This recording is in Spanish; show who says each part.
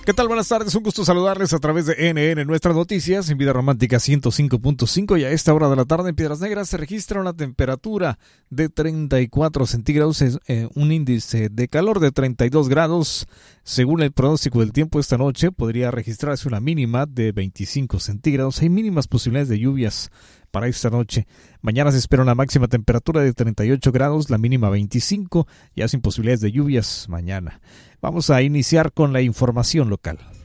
Speaker 1: ¿Qué tal? Buenas tardes, un gusto saludarles a través de NN Nuestras Noticias en Vida Romántica 105.5 y a esta hora de la tarde en Piedras Negras se registra una temperatura de 34 centígrados, un índice de calor de 32 grados. Según el pronóstico del tiempo, esta noche podría registrarse una mínima de 25 centígrados. Hay mínimas posibilidades de lluvias para esta noche. Mañana se espera una máxima temperatura de 38 grados, la mínima 25, ya sin posibilidades de lluvias mañana. Vamos a iniciar con la información local.